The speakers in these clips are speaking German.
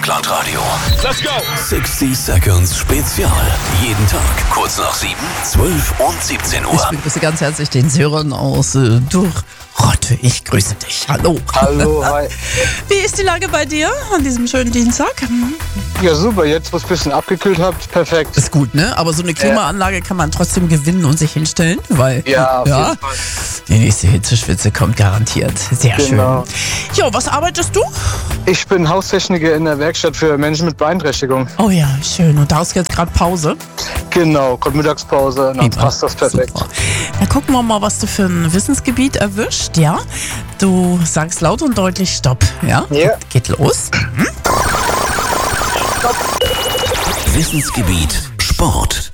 Stadtland-Radio. Let's go! 60 Seconds Spezial. Jeden Tag kurz nach 7, 12 und 17 Uhr. Ich begrüße ganz herzlich den Sören aus Durrotte. Ich grüße dich. Hallo. Hallo, hi. Wie ist die Lage bei dir an diesem schönen Dienstag? Ja, super. Jetzt, wo es ein bisschen abgekühlt habt, perfekt. Ist gut, ne? Aber so eine Klimaanlage kann man trotzdem gewinnen und sich hinstellen, weil Ja, auf jeden Fall. die nächste Hitzeschwitze kommt garantiert. Sehr Genau. schön. Jo, was arbeitest du? Ich bin Haustechniker in der Werkstatt für Menschen mit Beeinträchtigung. Oh ja, schön. Und da hast du jetzt gerade Pause. Genau, kommt Mittagspause, dann Prima. passt das perfekt. Super. Dann gucken wir mal, was du für ein Wissensgebiet erwischt, ja? Du sagst laut und deutlich Stopp, ja? Ja. Geht los. Wissensgebiet Sport.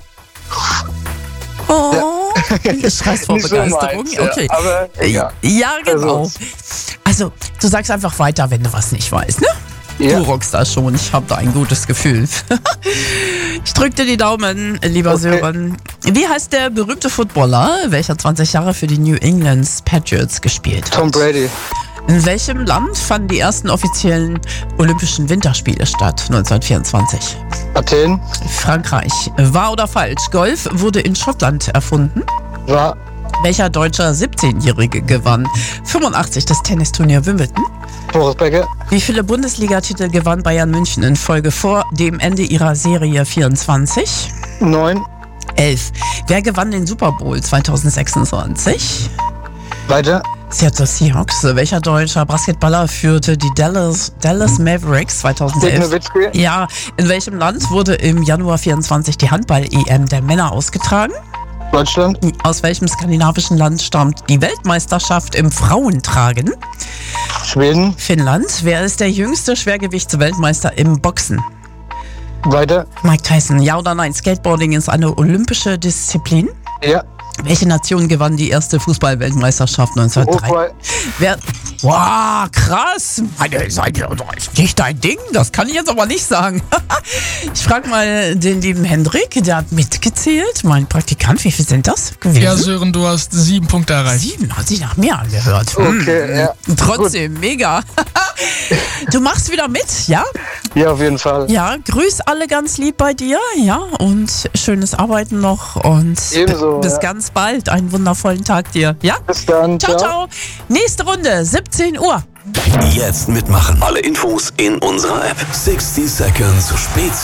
Oh, du schreist vor Nicht so Begeisterung. meins, ja. Okay. Aber ja. Ja, genau. Versuch's. Also, du sagst einfach weiter, wenn du was nicht weißt, ne? Ja. Du rockst das schon. Ich habe da ein gutes Gefühl. Ich drück dir die Daumen, lieber Okay. Sören. Wie heißt der berühmte Footballer, welcher 20 Jahre für die New England Patriots gespielt hat? Tom Brady. In welchem Land fanden die ersten offiziellen Olympischen Winterspiele statt? 1924. Athen. Frankreich. Wahr oder falsch? Golf wurde in Schottland erfunden. War Welcher deutscher 17-Jährige gewann 85 das Tennisturnier Wimbledon? Boris Becker. Wie viele Bundesligatitel gewann Bayern München in Folge vor dem Ende ihrer Serie 24? 9. 11. Wer gewann den Super Bowl 2026? Weiter. Seattle Seahawks. Welcher deutscher Basketballer führte die Dallas Mavericks 2011? Dirk Nowitzki. Ja, in welchem Land wurde im Januar 24 die Handball-EM der Männer ausgetragen? Deutschland. Aus welchem skandinavischen Land stammt die Weltmeisterschaft im Frauentragen? Schweden. Finnland. Wer ist der jüngste Schwergewichtsweltmeister im Boxen? Weiter. Mike Tyson. Ja oder nein? Skateboarding ist eine olympische Disziplin. Ja. Welche Nation gewann die erste Fußball-Weltmeisterschaft 1903? Uruguay. Wer? Wow, krass. Meine Seite ist nicht dein Ding. Das kann ich jetzt aber nicht sagen. Ich frage mal den lieben Hendrik, der hat mitgezählt. Mein Praktikant, wie viel sind das gewesen? Ja, Sören, du hast 7 Punkte erreicht. 7, hat sich nach mir angehört. Okay, ja. Trotzdem, mega. Du machst wieder mit, ja? Ja, auf jeden Fall. Ja, grüß alle ganz lieb bei dir, ja, und schönes Arbeiten noch und Ebenso, bis ja. ganz bald. Einen wundervollen Tag dir, ja? Bis dann. Ciao, ciao. Nächste Runde, 17 Uhr. Jetzt mitmachen. Alle Infos in unserer App. 60 Seconds Spezial.